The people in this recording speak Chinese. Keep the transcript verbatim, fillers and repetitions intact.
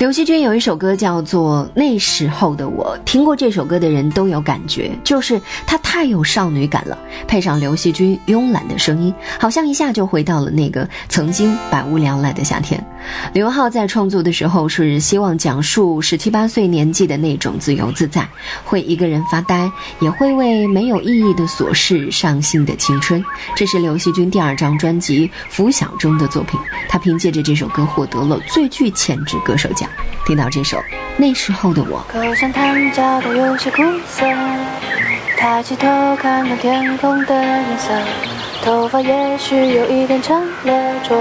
刘惜君有一首歌叫做《那时候的我》，听过这首歌的人都有感觉，就是它太有少女感了，配上刘惜君慵懒的声音，好像一下就回到了那个曾经百无聊赖的夏天。刘浩在创作的时候是希望讲述十七八岁年纪的那种自由自在，会一个人发呆，也会为没有意义的琐事伤心的青春。这是刘惜君第二张专辑《拂晓》中的作品，他凭借着这首歌获得了最具潜质歌手奖。听到这首《那时候的我》， 口香糖嚼得有些苦涩，抬起头看到天空的颜色，头发也许有一点长了